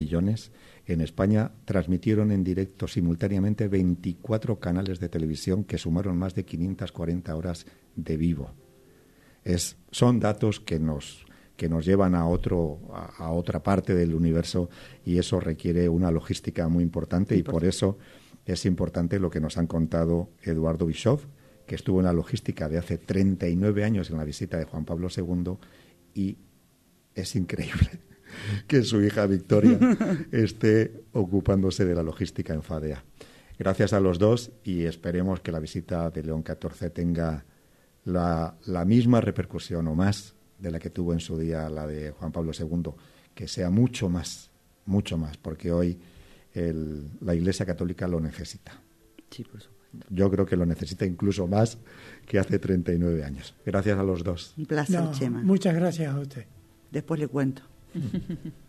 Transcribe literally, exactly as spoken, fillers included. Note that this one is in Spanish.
millones. En España transmitieron en directo simultáneamente veinticuatro canales de televisión que sumaron más de quinientas cuarenta horas de vivo. Es, son datos que nos, que nos llevan a, otro, a, a otra parte del universo, y eso requiere una logística muy importante, y por eso es importante lo que nos han contado Eduardo Bischoff, que estuvo en la logística de hace treinta y nueve años en la visita de Juan Pablo segundo, y es increíble que su hija Victoria esté ocupándose de la logística en FADEA. Gracias a los dos, y esperemos que la visita de León catorce tenga la, la misma repercusión o más de la que tuvo en su día la de Juan Pablo segundo, que sea mucho más, mucho más, porque hoy el, la Iglesia Católica lo necesita. Sí, por supuesto. Yo creo que lo necesita incluso más que hace treinta y nueve años. Gracias a los dos. Un placer, No, Chema. muchas gracias a usted. Después le cuento.